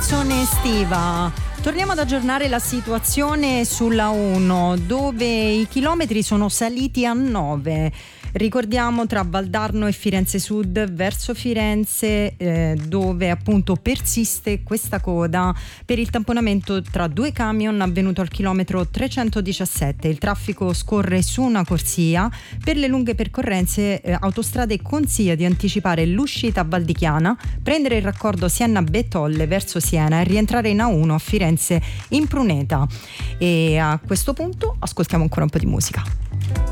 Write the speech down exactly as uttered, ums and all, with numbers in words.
canzone estiva. Torniamo ad aggiornare la situazione sulla uno, dove i chilometri sono saliti a nove. Ricordiamo tra Valdarno e Firenze Sud verso Firenze, eh, dove appunto persiste questa coda per il tamponamento tra due camion avvenuto al chilometro trecentodiciassette. Il traffico scorre su una corsia. Per le lunghe percorrenze eh, Autostrade consiglia di anticipare l'uscita a Valdichiana, prendere il raccordo Siena-Bettolle verso Siena e rientrare in A uno a Firenze in Pruneta. E a questo punto ascoltiamo ancora un po' di musica.